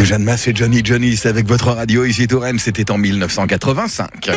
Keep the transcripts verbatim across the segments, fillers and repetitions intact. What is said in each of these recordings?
C'est Jeanne Masse et Johnny Johnny, c'est avec votre radio ici Touraine, c'était en dix-neuf cent quatre-vingt-cinq.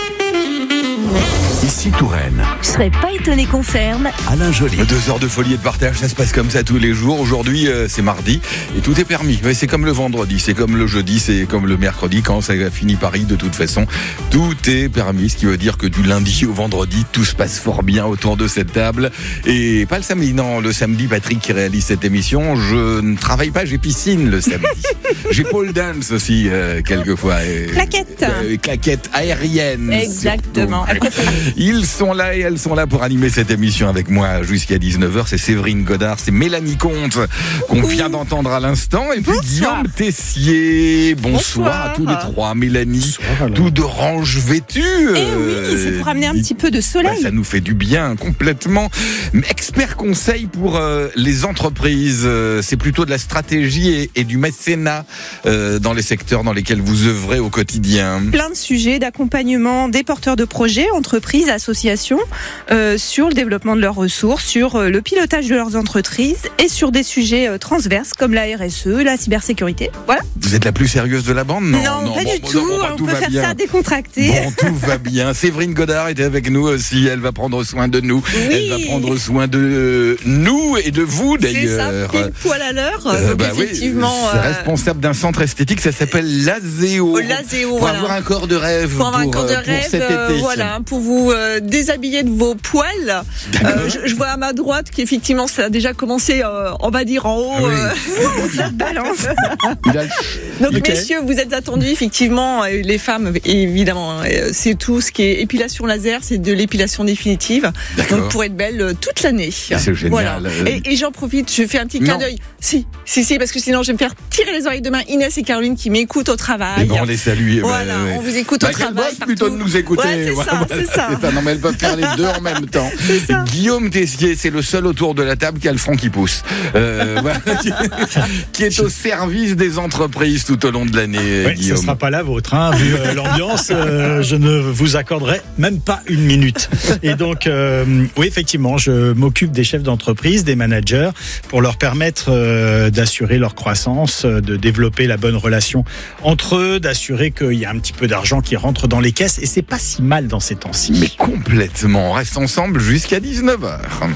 Ici Touraine. Je serais pas étonné qu'on ferme. Alain Joly. Deux heures de folie et de partage, ça se passe comme ça tous les jours. Aujourd'hui, euh, c'est mardi et tout est permis. Ouais, c'est comme le vendredi, c'est comme le jeudi, c'est comme le mercredi. Quand ça finit Paris, de toute façon, tout est permis. Ce qui veut dire que du lundi au vendredi, tout se passe fort bien autour de cette table. Et pas le samedi, non, le samedi, Patrick qui réalise cette émission. Je ne travaille pas, j'ai piscine le samedi. J'ai pole dance aussi, euh, quelquefois. Claquette. Euh, claquette aérienne. Exactement. Surtout. Ils sont là et elles sont là pour animer cette émission avec moi jusqu'à dix-neuf heures. C'est Séverine Godard, c'est Mélanie Comte qu'on vient d'entendre à l'instant. Et puis Bonsoir. Guillaume Tessier. Bonsoir, Bonsoir à tous les trois. Mélanie, Bonsoir, tout d'orange vêtu. Eh oui, c'est pour amener un petit peu de soleil. Bah, ça nous fait du bien, complètement. Expert conseil pour euh, les entreprises. Euh, c'est plutôt de la stratégie et, et du mécénat euh, dans les secteurs dans lesquels vous œuvrez au quotidien. Plein de sujets d'accompagnement des porteurs de projets, entreprises, associations, euh, sur le développement de leurs ressources, sur euh, le pilotage de leurs entreprises et sur des sujets euh, transverses comme la R S E, la cybersécurité. Voilà. Vous êtes la plus sérieuse de la bande? Non, Non, pas bon, du bon, tout. non, bon, On tout peut va faire bien. ça décontracté. Bon, tout va bien. Séverine Godard était avec nous aussi. Elle va prendre soin de nous. Oui. Elle va prendre soin de nous et de vous C'est ça, d'ailleurs. pile poil à l'heure. Euh, Donc bah oui, effectivement, c'est euh, responsable d'un centre esthétique, ça s'appelle l'Azéo. l'Azéo, Pour voilà. avoir un corps de rêve Pour avoir un corps de euh, pour rêve, cet euh, été. voilà, pour vous euh, déshabiller de vos poils. Euh, je, je vois à ma droite qu'effectivement ça a déjà commencé, euh, on va dire en haut. Ah oui. euh, ça balance. Il a- Donc Ok. messieurs, vous êtes attendus effectivement, euh, les femmes évidemment, euh, c'est tout ce qui est épilation laser, c'est de l'épilation définitive. D'accord. Donc pour être belle euh, toute l'année. C'est génial. Voilà. Euh, Et, et j'en profite, je fais un petit clin Non. d'œil. Si, si, si, parce que sinon je vais me faire tirer les oreilles demain. Inès et Caroline qui m'écoutent au travail. Eh ben, on les salue. eh ben, Voilà, ouais. on vous écoute Bah, au qu'elles travail. bossent plutôt de partout. nous écouter. Ouais, c'est Voilà, ça, voilà, c'est ça. Non, mais elles peuvent faire les deux en même temps. C'est ça. Guillaume Tessier, c'est le seul autour de la table qui a le front qui pousse. Euh, voilà, qui- qui est au service des entreprises tout au long de l'année, Oui, ce Guillaume. ne sera pas la vôtre, hein, vu euh, l'ambiance, euh, je ne vous accorderai même pas une minute. Et donc, euh, oui, effectivement, je m'occupe des chefs d'entreprise, des managers, pour leur permettre euh, d'assurer leur croissance, euh, de développer la bonne relation entre eux, d'assurer qu'il y a un petit peu d'argent qui rentre dans les caisses, et c'est pas si mal dans ces temps-ci. Mais complètement. On reste ensemble jusqu'à dix-neuf heures.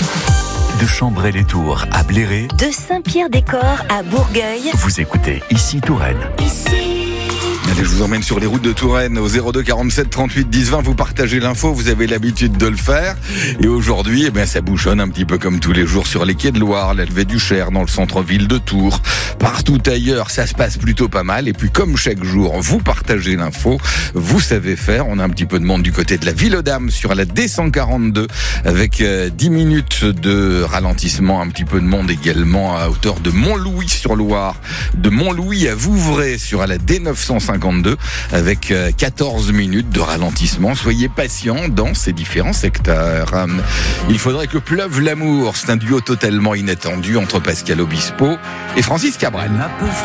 De Chambray-les-Tours à Bléré, De Saint-Pierre-des-Corps à Bourgueil. vous écoutez Ici Touraine. Ici. Allez, je vous emmène sur les routes de Touraine au zéro deux quarante-sept trente-huit dix vingt. Vous partagez l'info, vous avez l'habitude de le faire. Et aujourd'hui, eh ben, ça bouchonne un petit peu comme tous les jours sur les quais de Loire, la levée du Cher, dans le centre-ville de Tours. Partout ailleurs, ça se passe plutôt pas mal. Et puis, comme chaque jour, vous partagez l'info, vous savez faire. On a un petit peu de monde du côté de la Ville aux Dames sur la D cent quarante-deux avec euh, dix minutes de ralentissement. Un petit peu de monde également à hauteur de Montlouis-sur-Loire, de Montlouis à Vouvray sur la D neuf cent cinquante-deux avec euh, quatorze minutes de ralentissement. Soyez patients dans ces différents secteurs. Euh, Il faudrait que pleuve l'amour. C'est un duo totalement inattendu entre Pascal Obispo et Francis Cabrel. La peu